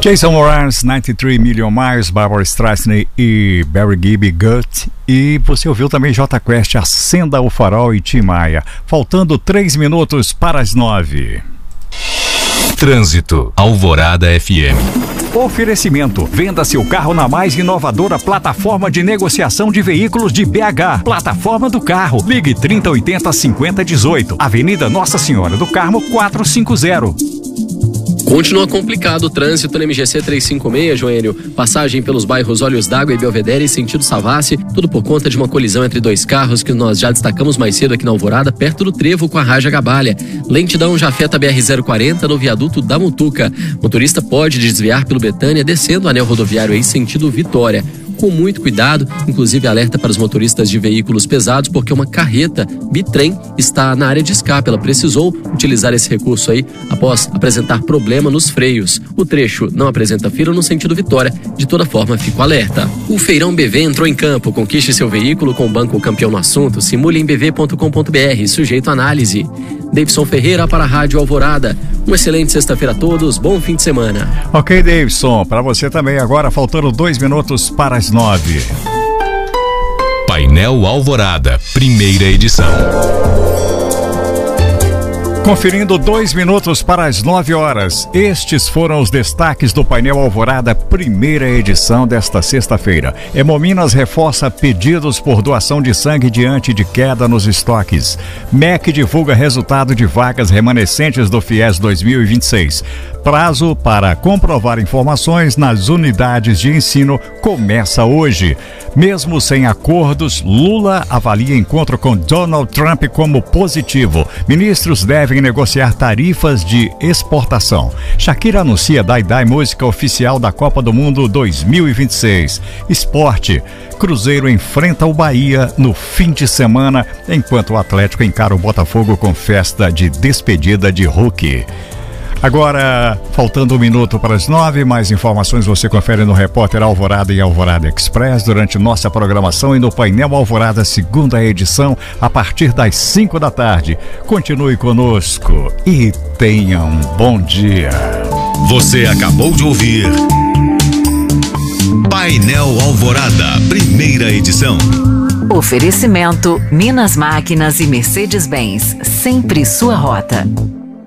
Jason Mraz, 93 Million Miles, Barbra Streisand e Barry Gibb, Gut. E você ouviu também J Quest, Acenda o Farol e Tim Maia. Faltando 3 minutos para as 9. Trânsito, Alvorada FM. Oferecimento: venda seu carro na mais inovadora plataforma de negociação de veículos de BH. Plataforma do Carro. Ligue 3080-5018. Avenida Nossa Senhora do Carmo 450. Continua complicado o trânsito na MGC 356, Joênio. Passagem pelos bairros Olhos d'Água e Belvedere, sentido Savassi, tudo por conta de uma colisão entre dois carros que nós já destacamos mais cedo aqui na Alvorada, perto do trevo com a Raja Gabalha. Lentidão já afeta a BR-040 no viaduto da Mutuca. Motorista pode desviar pelo Betânia, descendo o anel rodoviário aí, sentido Vitória. Com muito cuidado, inclusive alerta para os motoristas de veículos pesados, porque uma carreta bitrem está na área de escape. Ela precisou utilizar esse recurso aí após apresentar problema nos freios. O trecho não apresenta fila no sentido Vitória. De toda forma, fico alerta. O Feirão BV entrou em campo. Conquiste seu veículo com o banco campeão no assunto. Simule em bv.com.br, sujeito à análise. Davidson Ferreira para a Rádio Alvorada. Uma excelente sexta-feira a todos, bom fim de semana. Ok, Davidson, para você também agora, faltando 2 minutos para as 9. Painel Alvorada, primeira edição. Conferindo 2 minutos para as 9 horas. Estes foram os destaques do Painel Alvorada, primeira edição desta sexta-feira. Hemominas reforça pedidos por doação de sangue diante de queda nos estoques. MEC divulga resultado de vagas remanescentes do FIES 2026. Prazo para comprovar informações nas unidades de ensino começa hoje. Mesmo sem acordos, Lula avalia encontro com Donald Trump como positivo. Ministros devem negociar tarifas de exportação. Shakira anuncia Dai música oficial da Copa do Mundo 2026. Esporte. Cruzeiro enfrenta o Bahia no fim de semana, enquanto o Atlético encara o Botafogo com festa de despedida de Hulk. Agora, faltando 1 minuto para as 9, mais informações você confere no Repórter Alvorada e Alvorada Express durante nossa programação e no Painel Alvorada, segunda edição, a partir das 5 da tarde. Continue conosco e tenha um bom dia. Você acabou de ouvir Painel Alvorada, primeira edição. Oferecimento: Minas Máquinas e Mercedes-Benz, sempre sua rota.